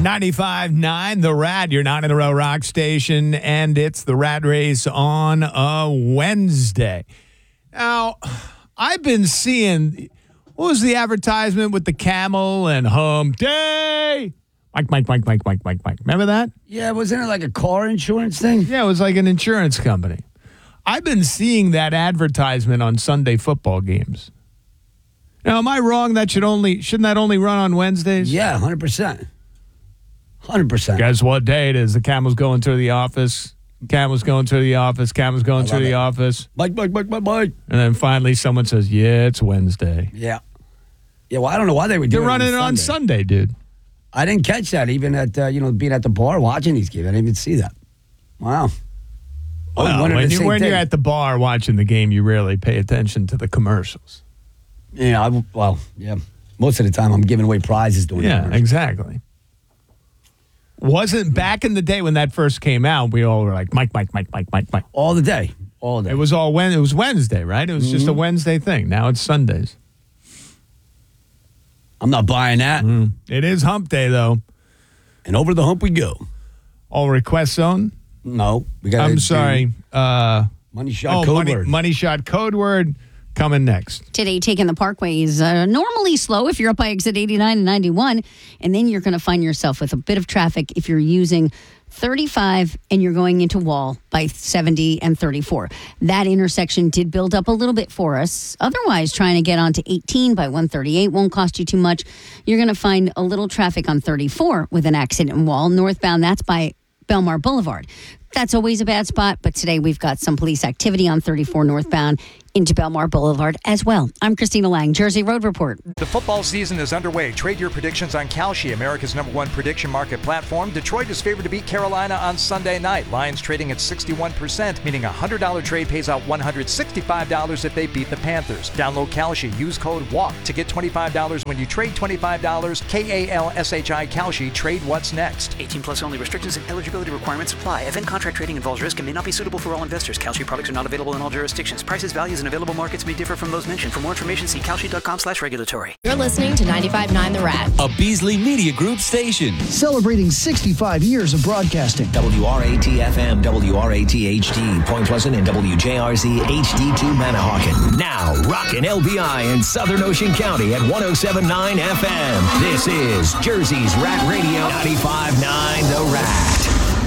95.9, The Rad, your 9 in a row rock station, and it's the Rad Race on a Wednesday. Now, I've been seeing, what was the advertisement with the camel and Hump Day? Mike. Remember that? Yeah, wasn't it like a car insurance thing? Yeah, it was like an insurance company. I've been seeing that advertisement on Sunday football games. Now, am I wrong? Shouldn't that only run on Wednesdays? Yeah, 100%. 100%. Guess what day it is? The camel's going to the office. Camel's going to the office. Camel's going to the office. Mike. And then finally someone says, yeah, it's Wednesday. Yeah. Yeah, well, I don't know why they were doing it. They're running it on Sunday, dude. I didn't catch that even at, being at the bar watching these games. I didn't even see that. Wow. Well, when you're at the bar watching the game, you rarely pay attention to the commercials. Yeah, most of the time I'm giving away prizes doing Yeah, exactly. Wasn't back in the day when that first came out, we all were like, Mike. All the day. It was it was Wednesday, right? It was just a Wednesday thing. Now it's Sundays. I'm not buying that. It is Hump Day, though. And over the hump we go. All request zone? No. I'm sorry. Money shot code word. Money shot code word. Coming next. Today, taking the parkways normally slow if you're up by exit 89 and 91. And then you're going to find yourself with a bit of traffic if you're using 35 and you're going into Wall by 70 and 34. That intersection did build up a little bit for us. Otherwise, trying to get onto 18 by 138 won't cost you too much. You're going to find a little traffic on 34 with an accident in Wall. Northbound, that's by Belmar Boulevard. That's always a bad spot, but today we've got some police activity on 34 northbound into Belmar Boulevard as well. I'm Christina Lang, Jersey Road Report. The football season is underway. Trade your predictions on Kalshi, America's #1 prediction market platform. Detroit is favored to beat Carolina on Sunday night. Lions trading at 61%, meaning a $100 trade pays out $165 if they beat the Panthers. Download Kalshi. Use code WALK to get $25 when you trade $25. KALSHI Kalshi. Trade what's next. 18 plus only. Restrictions and eligibility requirements apply. Event contract trading involves risk and may not be suitable for all investors. Kalshi products are not available in all jurisdictions. Prices, values, and available markets may differ from those mentioned. For more information, see kalshi.com/regulatory. You're listening to 95.9 The Rat, a Beasley Media Group station. Celebrating 65 years of broadcasting. WRAT-FM, WRAT-HD, Point Pleasant, and WJRZ HD2 Manahawkin. Now, rockin' LBI in Southern Ocean County at 107.9 FM. This is Jersey's Rat Radio 95.9 The Rat.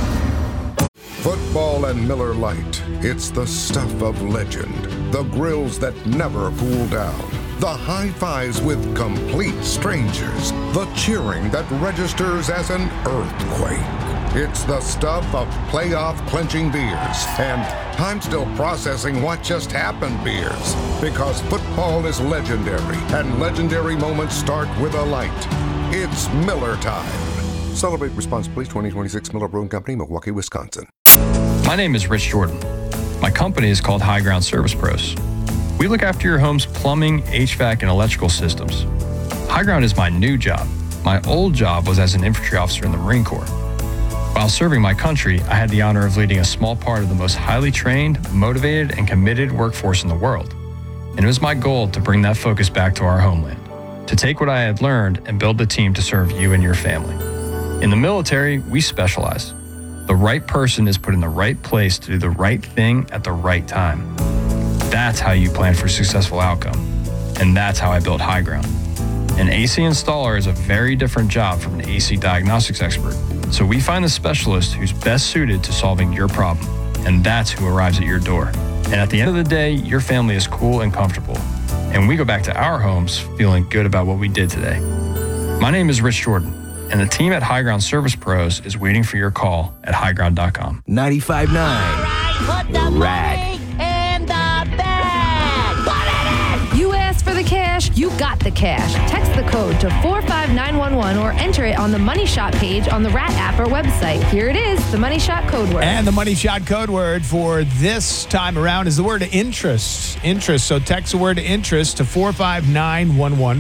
Football and Miller Lite. It's the stuff of legend. The grills that never cool down. The high fives with complete strangers. The cheering that registers as an earthquake. It's the stuff of playoff clinching beers. And I'm still processing what just happened beers. Because football is legendary. And legendary moments start with a light. It's Miller time. Celebrate responsibly. 2026 Miller Brewing Company, Milwaukee, Wisconsin. My name is Rich Jordan. My company is called High Ground Service Pros. We look after your home's plumbing, HVAC, and electrical systems. High Ground is my new job. My old job was as an infantry officer in the Marine Corps. While serving my country, I had the honor of leading a small part of the most highly trained, motivated, and committed workforce in the world. And it was my goal to bring that focus back to our homeland, to take what I had learned and build the team to serve you and your family. In the military, we specialize. The right person is put in the right place to do the right thing at the right time. That's how you plan for a successful outcome. And that's how I built High Ground. An AC installer is a very different job from an AC diagnostics expert. So we find the specialist who's best suited to solving your problem. And that's who arrives at your door. And at the end of the day, your family is cool and comfortable. And we go back to our homes feeling good about what we did today. My name is Rich Jordan. And the team at High Ground Service Pros is waiting for your call at highground.com. 95.9 The Rat. in the bag. Put it in! You asked for the cash, you got the cash. Text the code to 45911 or enter it on the Money Shot page on the Rat app or website. Here it is, the Money Shot code word. And the Money Shot code word for this time around is the word interest. Interest. So text the word interest to 45911.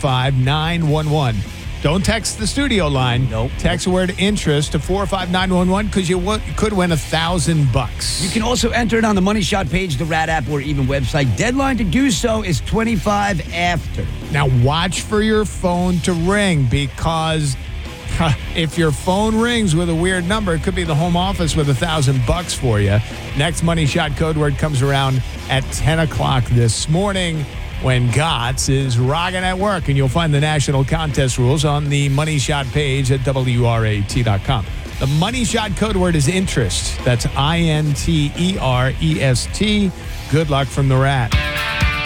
45911. Don't text the studio line. Nope. Text the word interest to 45911 because you could win $1,000. You can also enter it on the Money Shot page, the Rat app, or even website. Deadline to do so is 25 after. Now watch for your phone to ring because If your phone rings with a weird number, it could be the home office with $1,000 for you. Next Money Shot code word comes around at 10 o'clock this morning when GOTS is rocking at work. And you'll find the national contest rules on the Money Shot page at WRAT.com. The Money Shot code word is interest. That's INTEREST. Good luck from the Rat.